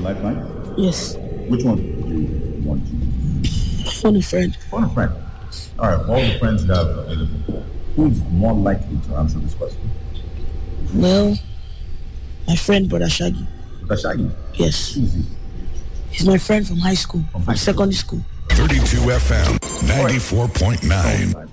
Lifeline? Yes. Which one do you want to? Phone a friend. Phone a friend. All right, all the friends you have available, who's more likely to answer this question? Well, my friend, Brother Shaggy. Brother Shaggy? Yes. Easy. He's my friend from high school, from secondary school. 32 FM 94.9.